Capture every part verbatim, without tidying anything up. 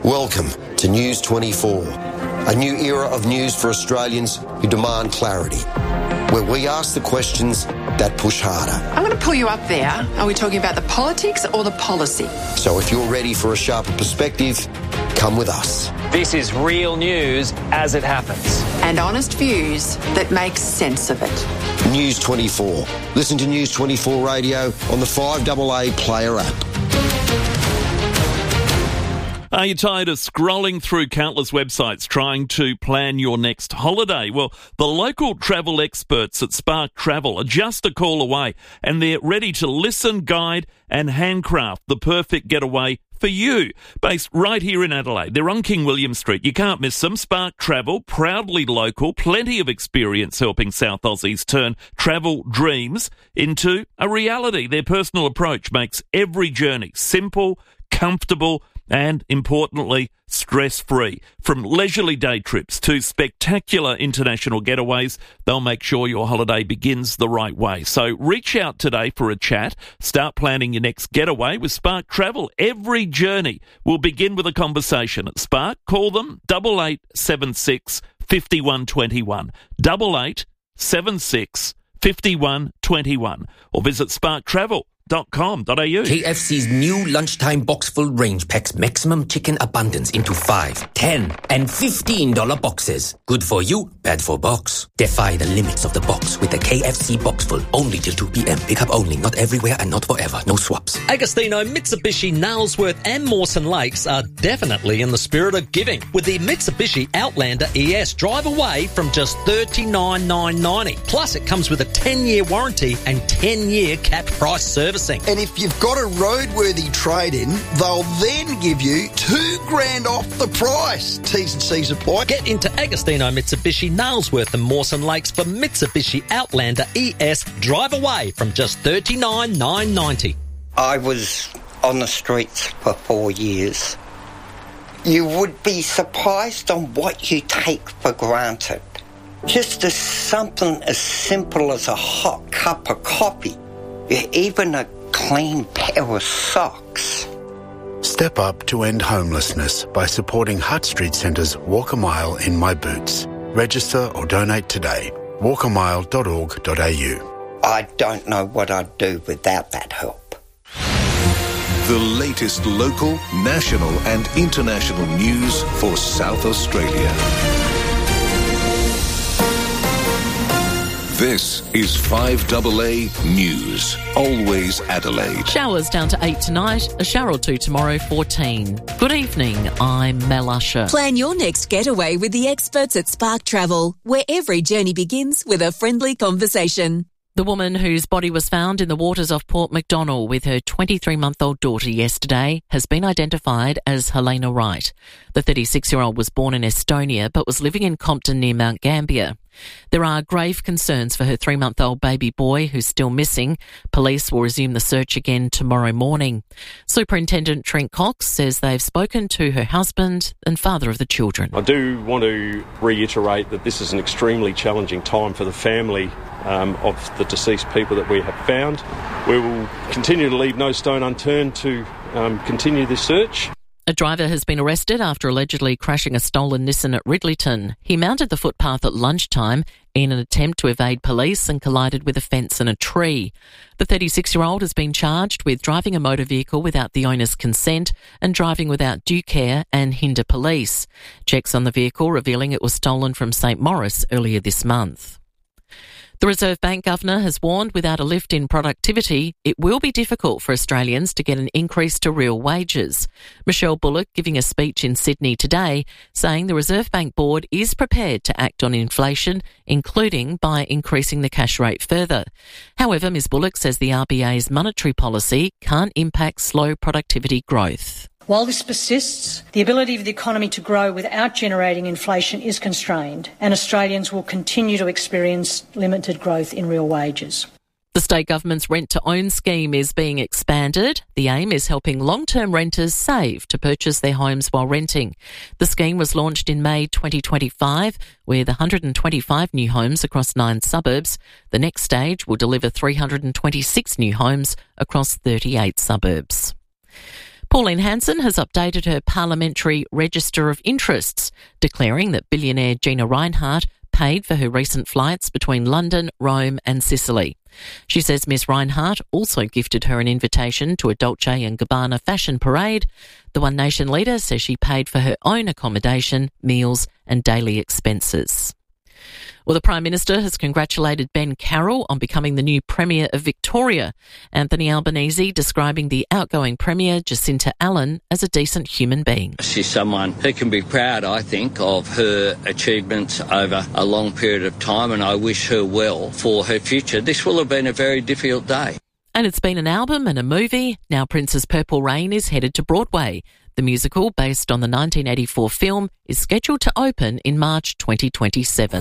Welcome to News twenty-four, a new era of news for Australians who demand clarity, where we ask the questions that push harder. I'm going to pull you up there. Are we talking about the politics or the policy? So if you're ready for a sharper perspective, come with us. This is real news as it happens. And honest views that make sense of it. News twenty-four. Listen to News twenty-four Radio on the five A A Player app. Are you tired of scrolling through countless websites trying to plan your next holiday? Well, the local travel experts at Spark Travel are just a call away, and they're ready to listen, guide and handcraft the perfect getaway for you. Based right here in Adelaide. They're on King William Street. You can't miss them. Spark Travel, proudly local, plenty of experience helping South Aussies turn travel dreams into a reality. Their personal approach makes every journey simple, comfortable and, importantly, stress-free. From leisurely day trips to spectacular international getaways, they'll make sure your holiday begins the right way. So reach out today for a chat. Start planning your next getaway with Spark Travel. Every journey will begin with a conversation. At Spark, call them double eight seven six five one two one, double eight seven six five one two one, or visit spark travel dot com dot a u. K F C's new lunchtime box full range packs maximum chicken abundance into five, ten, and fifteen dollar boxes. Good for you, bad for box. Defy the limits of the box with the K F C box full. Only till two p.m. Pickup only, not everywhere and not forever. No swaps. Agostino, Mitsubishi, Nailsworth and Mawson Lakes are definitely in the spirit of giving. With the Mitsubishi Outlander E S, drive away from just thirty-nine thousand nine hundred ninety dollars. Plus, it comes with a ten-year warranty and ten-year capped price service. And if you've got a roadworthy trade-in, they'll then give you two grand off the price. T's and C's apply. Get into Agostino, Mitsubishi, Nailsworth and Mawson Lakes for Mitsubishi Outlander E S. Drive away from just thirty-nine thousand nine hundred ninety dollars. I was on the streets for four years. You would be surprised on what you take for granted. Just as something as simple as a hot cup of coffee. Even a clean pair of socks. Step up to end homelessness by supporting Hutt Street Centre's Walk a Mile in My Boots. Register or donate today. walk a mile dot org dot a u. I don't know what I'd do without that help. The latest local, national and international news for South Australia. This is five A A News. Always Adelaide. Showers down to eight tonight, a shower or two tomorrow, fourteen. Good evening, I'm Mel Usher. Plan your next getaway with the experts at Spark Travel, where every journey begins with a friendly conversation. The woman whose body was found in the waters off Port MacDonnell with her twenty-three-month-old daughter yesterday has been identified as Helena Wright. The thirty-six-year-old was born in Estonia but was living in Compton near Mount Gambier. There are grave concerns for her three-month-old baby boy who's still missing. Police will resume the search again tomorrow morning. Superintendent Trent Cox says they've spoken to her husband and father of the children. I do want to reiterate that this is an extremely challenging time for the family um, of the deceased people that we have found. We will continue to leave no stone unturned to um, continue this search. A driver has been arrested after allegedly crashing a stolen Nissan at Ridleyton. He mounted the footpath at lunchtime in an attempt to evade police and collided with a fence and a tree. The thirty-six-year-old has been charged with driving a motor vehicle without the owner's consent and driving without due care and hinder police. Checks on the vehicle revealing it was stolen from St Maurice earlier this month. The Reserve Bank Governor has warned without a lift in productivity, it will be difficult for Australians to get an increase to real wages. Michelle Bullock giving a speech in Sydney today saying the Reserve Bank Board is prepared to act on inflation, including by increasing the cash rate further. However, Ms Bullock says the R B A's monetary policy can't impact slow productivity growth. While this persists, the ability of the economy to grow without generating inflation is constrained, and Australians will continue to experience limited growth in real wages. The state government's rent-to-own scheme is being expanded. The aim is helping long-term renters save to purchase their homes while renting. The scheme was launched in May twenty twenty-five with one hundred twenty-five new homes across nine suburbs. The next stage will deliver three hundred twenty-six new homes across thirty-eight suburbs. Pauline Hanson has updated her parliamentary register of interests, declaring that billionaire Gina Rinehart paid for her recent flights between London, Rome and Sicily. She says Miss Rinehart also gifted her an invitation to a Dolce and Gabbana fashion parade. The One Nation leader says she paid for her own accommodation, meals and daily expenses. Well, the Prime Minister has congratulated Ben Carroll on becoming the new Premier of Victoria. Anthony Albanese describing the outgoing Premier, Jacinta Allen, as a decent human being. She's someone who can be proud, I think, of her achievements over a long period of time, and I wish her well for her future. This will have been a very difficult day. And it's been an album and a movie. Now Prince's Purple Rain is headed to Broadway. The musical, based on the nineteen eighty-four film, is scheduled to open in March twenty twenty-seven.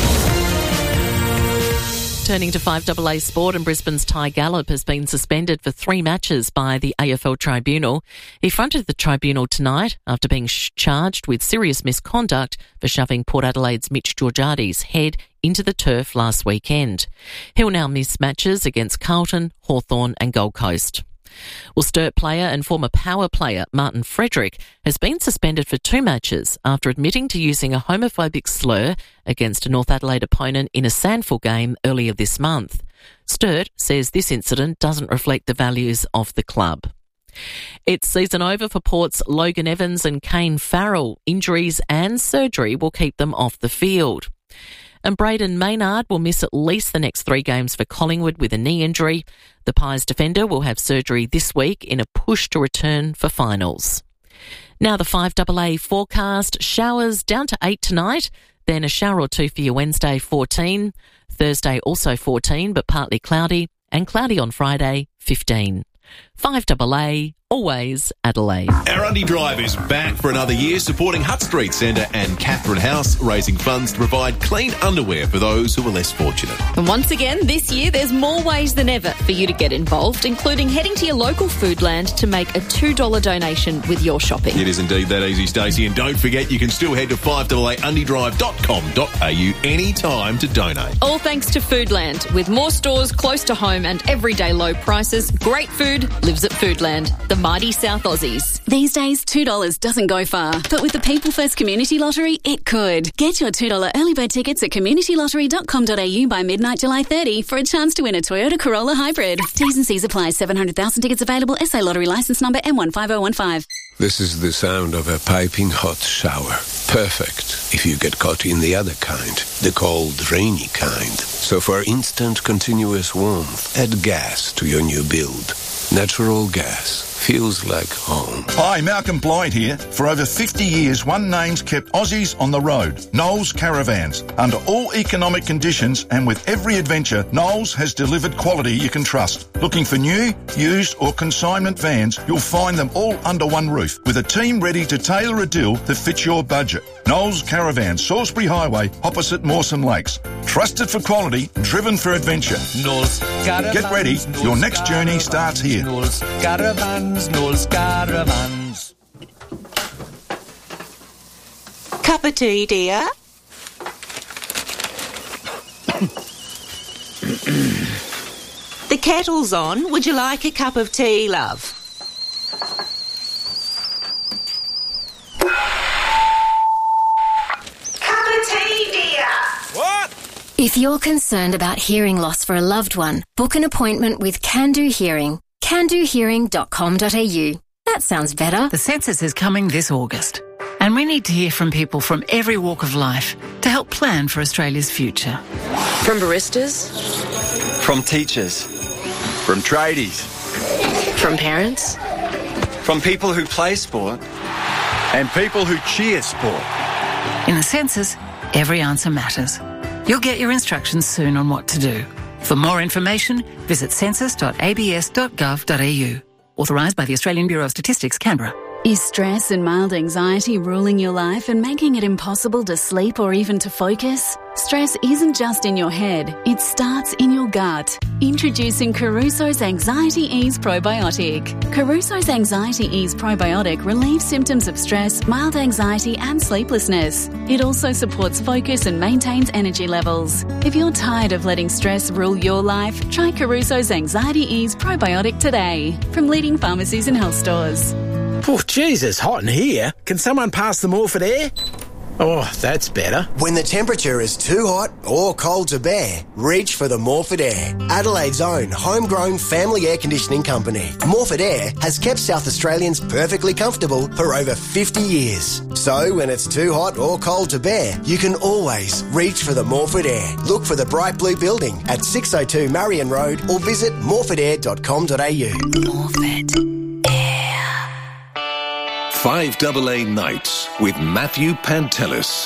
Turning to five A A Sport, and Brisbane's Ty Gallop has been suspended for three matches by the A F L Tribunal. He fronted the tribunal tonight after being sh- charged with serious misconduct for shoving Port Adelaide's Mitch Georgiades' head into the turf last weekend. He'll now miss matches against Carlton, Hawthorn and Gold Coast. Well, Sturt player and former Power player Martin Frederick has been suspended for two matches after admitting to using a homophobic slur against a North Adelaide opponent in a Sandford game earlier this month. Sturt says this incident doesn't reflect the values of the club. It's season over for Port's Logan Evans and Kane Farrell. Injuries and surgery will keep them off the field. And Braden Maynard will miss at least the next three games for Collingwood with a knee injury. The Pies defender will have surgery this week in a push to return for finals. Now the five A A forecast. Showers down to eight tonight, then a shower or two for your Wednesday, fourteen. Thursday also fourteen, but partly cloudy, and cloudy on Friday, fifteen. five A A, always Adelaide. Our Undy Drive is back for another year, supporting Hutt Street Centre and Catherine House, raising funds to provide clean underwear for those who are less fortunate. And once again, this year, there's more ways than ever for you to get involved, including heading to your local Foodland to make a two dollars donation with your shopping. It is indeed that easy, Stacey, and don't forget you can still head to five A A undy drive dot com dot a u anytime to donate. All thanks to Foodland. With more stores close to home and everyday low prices, great food lives at Foodland, the mighty South Aussies. These days, two dollars doesn't go far, but with the People First Community Lottery, it could. Get your two dollars early bird tickets at community lottery dot com dot a u by midnight July thirtieth for a chance to win a Toyota Corolla Hybrid. T's and C's apply. seven hundred thousand tickets available. S A Lottery licence number M one five oh one five. This is the sound of a piping hot shower. Perfect if you get caught in the other kind, the cold, rainy kind. So for instant, continuous warmth, add gas to your new build. Natural gas feels like home. Hi, Malcolm Blyde here. For over fifty years, One Name's kept Aussies on the road. Knowles Caravans. Under all economic conditions and with every adventure, Knowles has delivered quality you can trust. Looking for new, used or consignment vans, you'll find them all under one roof with a team ready to tailor a deal that fits your budget. Knowles Caravans, Salisbury Highway, opposite Mawson Lakes. Trusted for quality, driven for adventure. Knowles Caravans. Get ready, Knowles your next journey Caravans, starts here. Knowles Caravans, Knowles Caravans. Cup of tea, dear? The kettle's on. Would you like a cup of tea, love? If you're concerned about hearing loss for a loved one, book an appointment with Can Do Hearing. can do hearing dot com dot a u. That sounds better. The census is coming this August, and we need to hear from people from every walk of life to help plan for Australia's future. From baristas, from teachers, from tradies, from parents, from people who play sport, and people who cheer sport. In the census, every answer matters. You'll get your instructions soon on what to do. For more information, visit census dot a b s dot gov dot a u. Authorised by the Australian Bureau of Statistics, Canberra. Is stress and mild anxiety ruling your life and making it impossible to sleep or even to focus? Stress isn't just in your head, it starts in your gut. Introducing Caruso's Anxiety Ease Probiotic. Caruso's Anxiety Ease Probiotic relieves symptoms of stress, mild anxiety and sleeplessness. It also supports focus and maintains energy levels. If you're tired of letting stress rule your life, try Caruso's Anxiety Ease Probiotic today from leading pharmacies and health stores. Oh, Jesus, hot in here. Can someone pass the Morford Air? Oh, that's better. When the temperature is too hot or cold to bear, reach for the Morford Air, Adelaide's own homegrown family air conditioning company. Morford Air has kept South Australians perfectly comfortable for over fifty years. So when it's too hot or cold to bear, you can always reach for the Morford Air. Look for the bright blue building at six oh two Marion Road or visit morford air dot com dot a u. Morford. five double A Nights with Matthew Pantelis.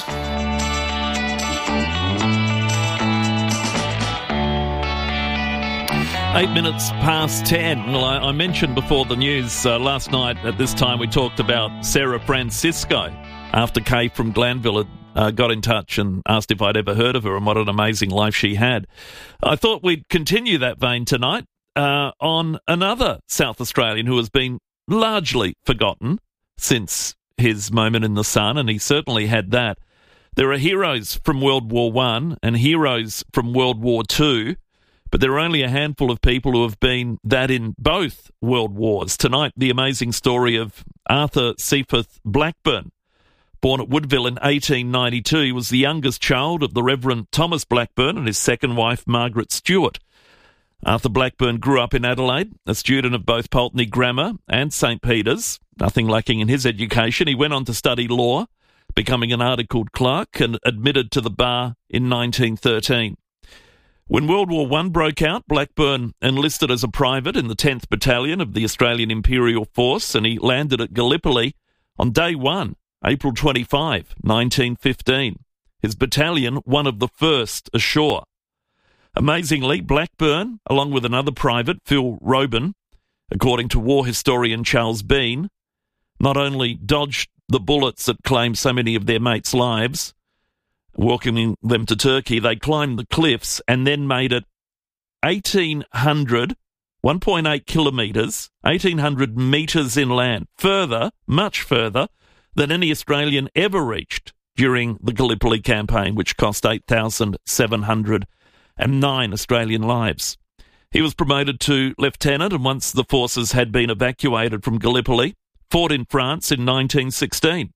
Eight minutes past ten. Well, I, I mentioned before the news uh, last night at this time we talked about Sarah Francisco after Kay from Glanville had uh, got in touch and asked if I'd ever heard of her and what an amazing life she had. I thought we'd continue that vein tonight uh, on another South Australian who has been largely forgotten since his moment in the sun, and he certainly had that. There are heroes from World War One and heroes from World War Two, but there are only a handful of people who have been that in both world wars. Tonight, the amazing story of Arthur Cephas Blackburn. Born at Woodville in eighteen ninety-two, he was the youngest child of the Reverend Thomas Blackburn and his second wife, Margaret Stewart. Arthur Blackburn grew up in Adelaide, a student of both Pulteney Grammar and St Peter's. Nothing lacking in his education, he went on to study law, becoming an articled clerk and admitted to the bar in nineteen thirteen. When World War One broke out, Blackburn enlisted as a private in the tenth Battalion of the Australian Imperial Force, and he landed at Gallipoli on day one, April twenty-fifth, nineteen fifteen. His battalion, one of the first ashore. Amazingly, Blackburn, along with another private, Phil Robin, according to war historian Charles Bean, not only dodged the bullets that claimed so many of their mates' lives, welcoming them to Turkey, they climbed the cliffs and then made it eighteen hundred, one point eight kilometres, eighteen hundred metres inland, further, much further, than any Australian ever reached during the Gallipoli campaign, which cost eight thousand seven hundred nine Australian lives. He was promoted to lieutenant, and once the forces had been evacuated from Gallipoli, fought in France in nineteen sixteen.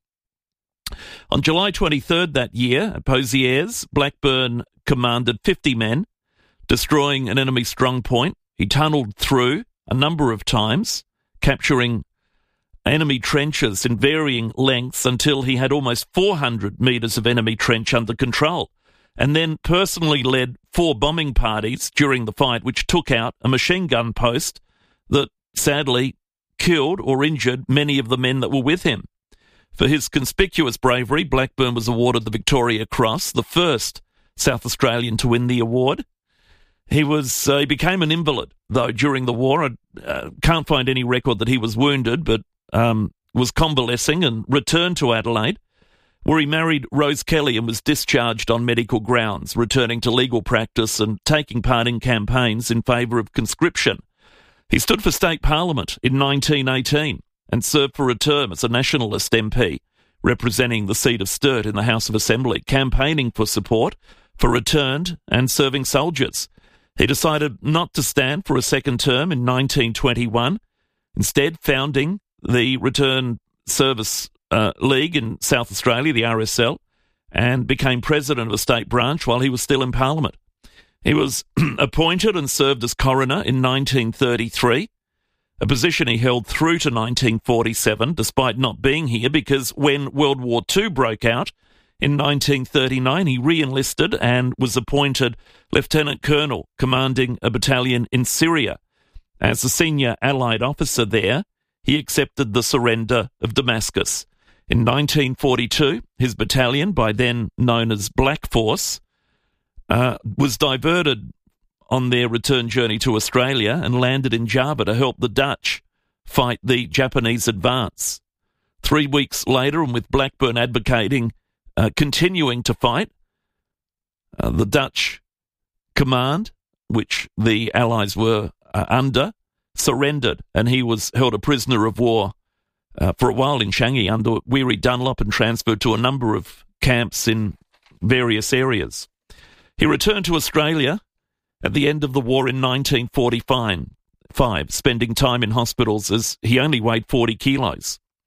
On July twenty-third that year, at Pozières, Blackburn commanded fifty men, destroying an enemy strong point. He tunnelled through a number of times, capturing enemy trenches in varying lengths until he had almost four hundred metres of enemy trench under control, and then personally led four bombing parties during the fight, which took out a machine gun post that sadly killed or injured many of the men that were with him. For his conspicuous bravery, Blackburn was awarded the Victoria Cross, the first South Australian to win the award. He was uh, he became an invalid, though, during the war. I uh, can't find any record that he was wounded, but um, was convalescing and returned to Adelaide, where he married Rose Kelly and was discharged on medical grounds, returning to legal practice and taking part in campaigns in favour of conscription. He stood for state parliament in nineteen eighteen and served for a term as a nationalist M P, representing the seat of Sturt in the House of Assembly, campaigning for support for returned and serving soldiers. He decided not to stand for a second term in nineteen twenty-one, instead founding the Return Service uh, League in South Australia, the R S L, and became president of a state branch while he was still in Parliament. He was appointed and served as coroner in nineteen thirty-three, a position he held through to nineteen forty-seven, despite not being here, because when World War Two broke out in nineteen thirty-nine, he re-enlisted and was appointed Lieutenant Colonel, commanding a battalion in Syria. As a senior Allied officer there, he accepted the surrender of Damascus. In nineteen forty-two, his battalion, by then known as Black Force, uh, was diverted on their return journey to Australia and landed in Java to help the Dutch fight the Japanese advance. Three weeks later, and with Blackburn advocating uh, continuing to fight, uh, the Dutch command, which the Allies were uh, under, surrendered, and he was held a prisoner of war uh, for a while in Changi under Weary Dunlop and transferred to a number of camps in various areas. He returned to Australia at the end of the war in nineteen forty-five, spending time in hospitals as he only weighed forty kilos.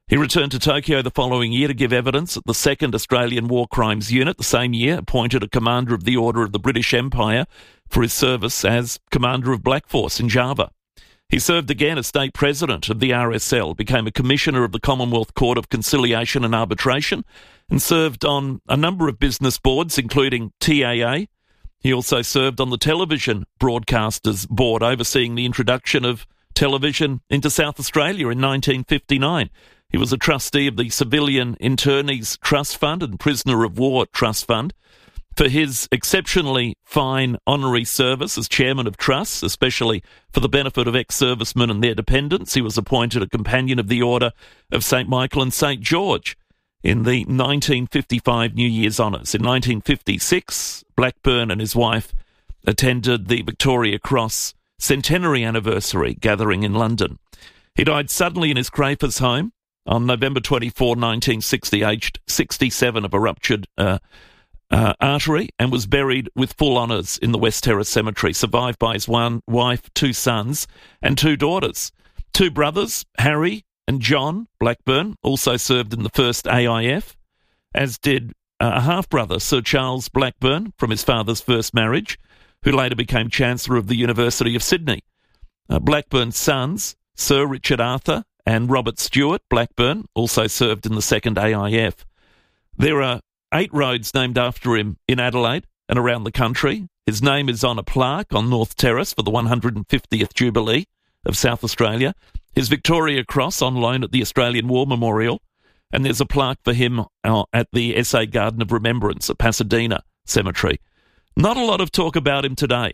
He returned to Tokyo the following year to give evidence at the second Australian War Crimes Unit. The same year, appointed a Commander of the Order of the British Empire for his service as Commander of Black Force in Java. He served again as State President of the R S L, became a Commissioner of the Commonwealth Court of Conciliation and Arbitration, and served on a number of business boards, including T A A. He also served on the Television Broadcasters Board, overseeing the introduction of television into South Australia in nineteen fifty-nine. He was a trustee of the Civilian Internees Trust Fund and Prisoner of War Trust Fund. For his exceptionally fine honorary service as chairman of trusts, especially for the benefit of ex-servicemen and their dependents, he was appointed a Companion of the Order of Saint Michael and Saint George in the nineteen fifty-five New Year's Honours. In nineteen fifty-six, Blackburn and his wife attended the Victoria Cross centenary anniversary gathering in London. He died suddenly in his Crafers home on November twenty-fourth, nineteen sixty, aged sixty-seven, of a ruptured uh, uh, artery, and was buried with full honours in the West Terrace Cemetery, survived by his one wife, two sons and two daughters. Two brothers, Harry and John Blackburn, also served in the first A I F, as did uh, a half-brother, Sir Charles Blackburn, from his father's first marriage, who later became Chancellor of the University of Sydney. Uh, Blackburn's sons, Sir Richard Arthur and Robert Stewart Blackburn, also served in the second A I F. There are eight roads named after him in Adelaide and around the country. His name is on a plaque on North Terrace for the one hundred fiftieth Jubilee of South Australia. His Victoria Cross on loan at the Australian War Memorial. And there's a plaque for him uh, at the S A Garden of Remembrance at Pasadena Cemetery. Not a lot of talk about him today.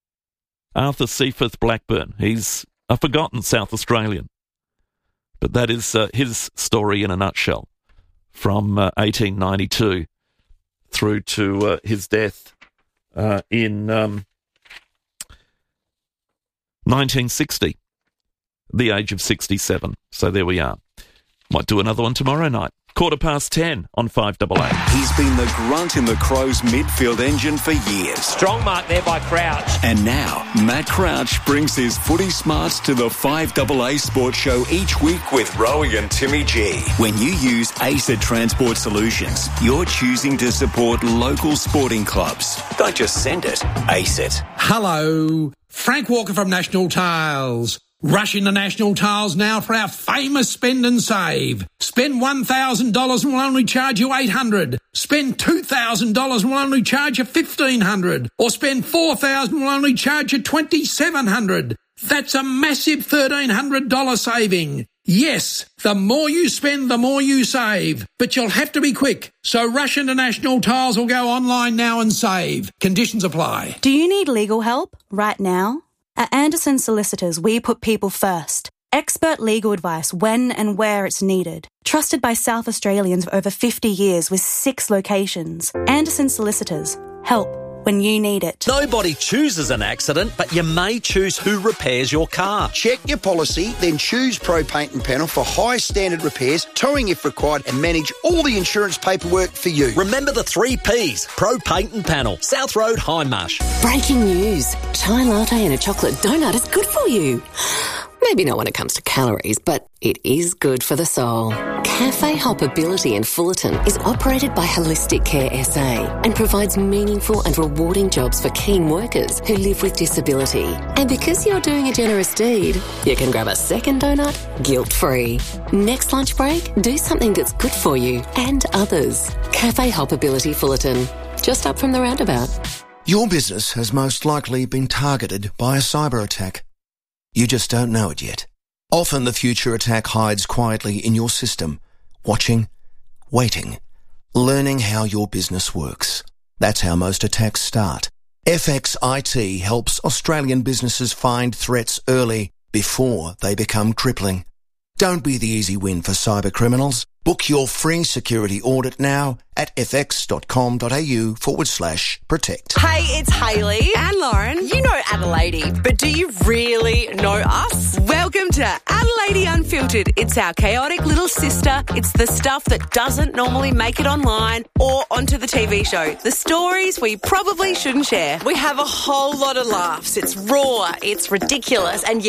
Arthur Seaforth Blackburn. He's a forgotten South Australian. But that is uh, his story in a nutshell, from uh, eighteen ninety-two through to uh, his death uh, in um, nineteen sixty, the age of sixty-seven. So there we are. Might do another one tomorrow night. Quarter past ten on five double A. He's been the grunt in the Crows midfield engine for years. Strong mark there by Crouch. And now, Matt Crouch brings his footy smarts to the five double A Sports Show each week with Rowie and Timmy G. When you use ACET Transport Solutions, you're choosing to support local sporting clubs. Don't just send it, ACET. Hello, Frank Walker from National Tiles. Rush into National Tiles now for our famous spend and save. Spend one thousand dollars and we'll only charge you eight hundred dollars. Spend two thousand dollars and we'll only charge you fifteen hundred dollars. Or spend four thousand dollars and we'll only charge you twenty-seven hundred dollars. That's a massive thirteen hundred dollars saving. Yes, the more you spend, the more you save. But you'll have to be quick. So rush into National Tiles or go online now and save. Conditions apply. Do you need legal help right now? At Anderson Solicitors, we put people first. Expert legal advice when and where it's needed. Trusted by South Australians for over fifty years with six locations. Anderson Solicitors. Help when you need it. Nobody chooses an accident, but you may choose who repairs your car. Check your policy, then choose Pro Paint and Panel for high standard repairs, towing if required, and manage all the insurance paperwork for you. Remember the three Ps. Pro Paint and Panel. South Road, Hindmarsh. Breaking news. Chai latte and a chocolate donut is good for you. Maybe not when it comes to calories, but it is good for the soul. Cafe Hoppability in Fullerton is operated by Holistic Care S A and provides meaningful and rewarding jobs for keen workers who live with disability. And because you're doing a generous deed, you can grab a second donut guilt-free. Next lunch break, do something that's good for you and others. Cafe Hoppability Fullerton, just up from the roundabout. Your business has most likely been targeted by a cyber attack. You just don't know it yet. Often the future attack hides quietly in your system, watching, waiting, learning how your business works. That's how most attacks start. F X I T helps Australian businesses find threats early before they become crippling. Don't be the easy win for cyber criminals. Book your free security audit now at fx.com.au forward slash protect. Hey, it's Hayley and Lauren. You know Adelaide, but do you really know us? Welcome to Adelaide Unfiltered. It's our chaotic little sister. It's the stuff that doesn't normally make it online or onto the T V show. The stories we probably shouldn't share. We have a whole lot of laughs. It's raw, it's ridiculous, and yeah,